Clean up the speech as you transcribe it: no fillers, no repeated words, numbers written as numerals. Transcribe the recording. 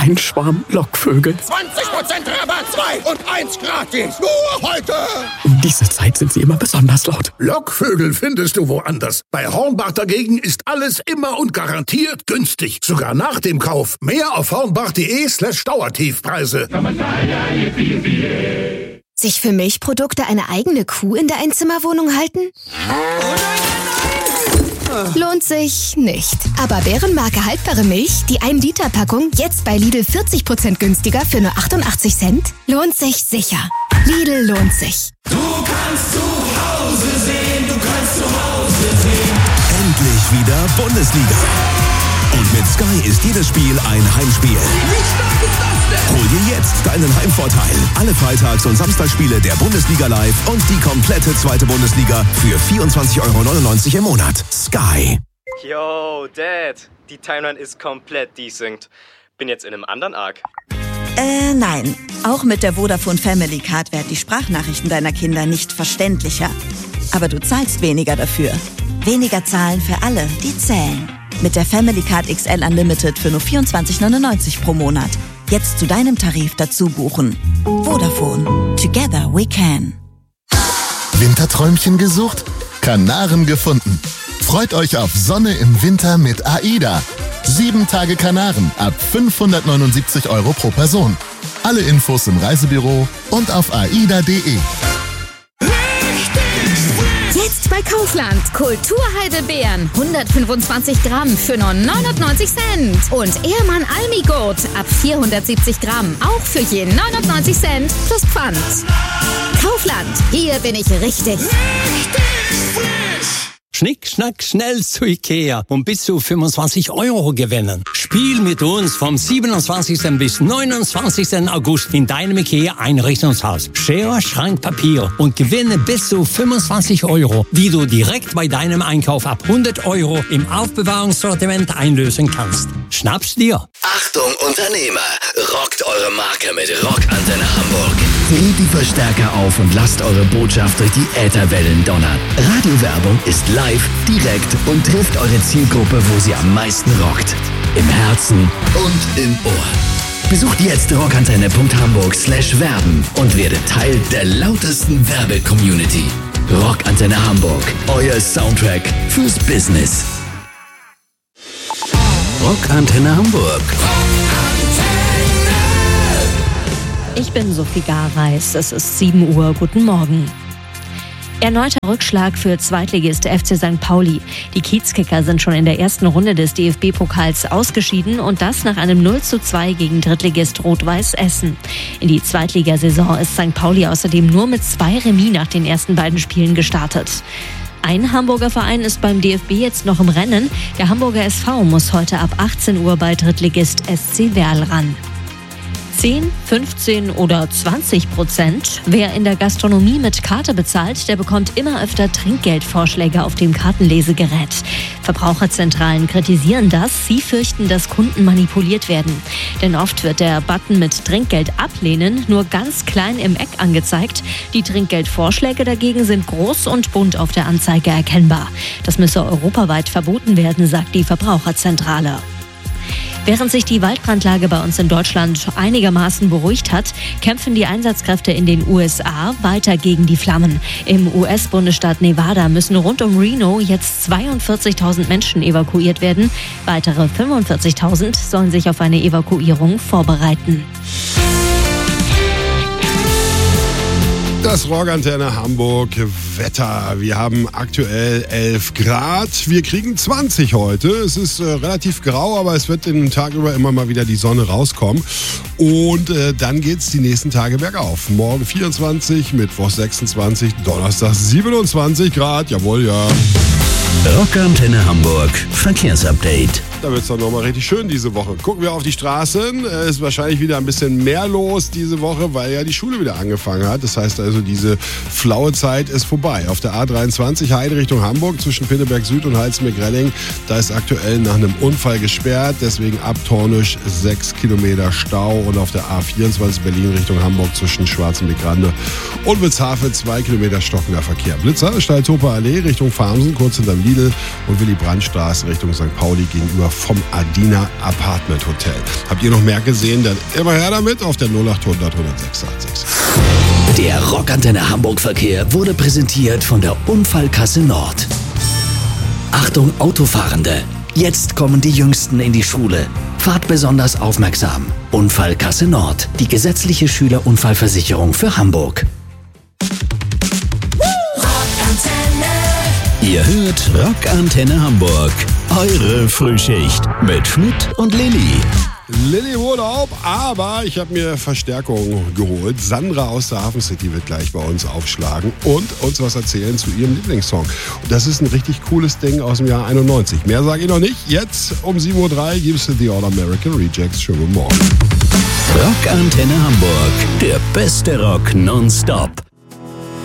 Ein Schwarm Lockvögel. 20% Rabatt, 2 und 1 gratis. Nur heute. Um diese Zeit sind sie immer besonders laut. Lockvögel findest du woanders. Bei Hornbach dagegen ist alles immer und garantiert günstig. Sogar nach dem Kauf. Mehr auf hornbach.de/Dauertiefpreise. Sich für Milchprodukte eine eigene Kuh in der Einzimmerwohnung halten? Lohnt sich nicht. Aber Bärenmarke haltbare Milch, die 1-Liter-Packung, jetzt bei Lidl 40% günstiger für nur 88 Cent? Lohnt sich sicher. Lidl lohnt sich. Du kannst zu Hause sehen, du kannst zu Hause sehen. Endlich wieder Bundesliga. Und mit Sky ist jedes Spiel ein Heimspiel. Wie stark ist das denn? Hol dir jetzt deinen Heimvorteil. Alle Freitags- und Samstagsspiele der Bundesliga live und die komplette zweite Bundesliga für 24,99 € im Monat. Sky. Yo, Dad. Die Timeline ist komplett desynced. Bin jetzt in einem anderen Arc. Nein. Auch mit der Vodafone Family Card werden die Sprachnachrichten deiner Kinder nicht verständlicher. Aber du zahlst weniger dafür. Weniger zahlen für alle, die zählen. Mit der Family Card XL Unlimited für nur 24,99 € pro Monat. Jetzt zu deinem Tarif dazu buchen. Vodafone. Together we can. Winterträumchen gesucht? Kanaren gefunden. Freut euch auf Sonne im Winter mit AIDA. 7 Tage Kanaren ab 579 € pro Person. Alle Infos im Reisebüro und auf aida.de. Jetzt bei Kaufland. Kulturheidelbeeren. 125 Gramm für nur 99 Cent. Und Ehrmann Almigurt ab 470 Gramm. Auch für je 99 Cent plus Pfand. Kaufland. Hier bin ich richtig. Schnick, schnack, schnell zu Ikea und bis zu 25 € gewinnen. Spiel mit uns vom 27. bis 29. August in deinem Ikea-Einrichtungshaus. Schere, Schrank, Papier und gewinne bis zu 25 €, die du direkt bei deinem Einkauf ab 100 € im Aufbewahrungssortiment einlösen kannst. Schnapp's dir! Achtung Unternehmer, rockt eure Marke mit Rockantenne Hamburg. Dreht die Verstärker auf und lasst eure Botschaft durch die Ätherwellen donnern. Radiowerbung ist live, direkt und trifft eure Zielgruppe, wo sie am meisten rockt. Im Herzen und im Ohr. Besucht jetzt rockantenne.hamburg/werben und werdet Teil der lautesten Werbe-Community. Rockantenne Hamburg, euer Soundtrack fürs Business. Rockantenne Hamburg. Ich bin Sophie Gareis, es ist 7 Uhr, guten Morgen. Erneuter Rückschlag für Zweitligist FC St. Pauli. Die Kiezkicker sind schon in der ersten Runde des DFB-Pokals ausgeschieden und das nach einem 0:2 gegen Drittligist Rot-Weiß Essen. In die Zweitligasaison ist St. Pauli außerdem nur mit 2 Remis nach den ersten beiden Spielen gestartet. Ein Hamburger Verein ist beim DFB jetzt noch im Rennen. Der Hamburger SV muss heute ab 18 Uhr bei Drittligist SC Werl ran. 10, 15 oder 20%. Wer in der Gastronomie mit Karte bezahlt, der bekommt immer öfter Trinkgeldvorschläge auf dem Kartenlesegerät. Verbraucherzentralen kritisieren das. Sie fürchten, dass Kunden manipuliert werden. Denn oft wird der Button mit Trinkgeld ablehnen nur ganz klein im Eck angezeigt. Die Trinkgeldvorschläge dagegen sind groß und bunt auf der Anzeige erkennbar. Das müsse europaweit verboten werden, sagt die Verbraucherzentrale. Während sich die Waldbrandlage bei uns in Deutschland einigermaßen beruhigt hat, kämpfen die Einsatzkräfte in den USA weiter gegen die Flammen. Im US-Bundesstaat Nevada müssen rund um Reno jetzt 42.000 Menschen evakuiert werden. Weitere 45.000 sollen sich auf eine Evakuierung vorbereiten. Das Rockantenne Hamburg Wetter. Wir haben aktuell 11 Grad. Wir kriegen 20 heute. Es ist relativ grau, aber es wird den Tag über immer mal wieder die Sonne rauskommen. Und dann geht's die nächsten Tage bergauf. Morgen 24, Mittwoch 26, Donnerstag 27 Grad. Jawohl, ja. Rockantenne Hamburg Verkehrsupdate. Da wird es doch nochmal richtig schön diese Woche. Gucken wir auf die Straßen. Es ist wahrscheinlich wieder ein bisschen mehr los diese Woche, weil ja die Schule wieder angefangen hat. Das heißt also, diese flaue Zeit ist vorbei. Auf der A23 Heide Richtung Hamburg zwischen Pinneberg Süd und Halsmeer-Grelling, da ist aktuell nach einem Unfall gesperrt. Deswegen ab Tornisch 6 Kilometer Stau. Und auf der A24 Berlin Richtung Hamburg zwischen Schwarzenbeck-Rande und Witzhafen 2 Kilometer stockender Verkehr. Blitzer, Staltoper Allee Richtung Farmsen, kurz hinterm Lidl und Willy-Brandt-Straße Richtung St. Pauli gegenüber vom Adina Apartment Hotel. Habt ihr noch mehr gesehen? Dann immer her damit auf der 0800 10686. Der Rockantenne Hamburg Verkehr wurde präsentiert von der Unfallkasse Nord. Achtung Autofahrende! Jetzt kommen die Jüngsten in die Schule. Fahrt besonders aufmerksam. Unfallkasse Nord, die gesetzliche Schülerunfallversicherung für Hamburg. Ihr hört Rockantenne Hamburg. Eure Frühschicht mit Schmidt und Lilly. Lilly Urlaub, aber ich habe mir Verstärkung geholt. Sandra aus der Hafen City wird gleich bei uns aufschlagen und uns was erzählen zu ihrem Lieblingssong. Und das ist ein richtig cooles Ding aus dem Jahr 91. Mehr sage ich noch nicht. Jetzt um 7.03 Uhr gibt es The All American Rejects. Schönen guten Morgen. Rockantenne Hamburg, der beste Rock nonstop.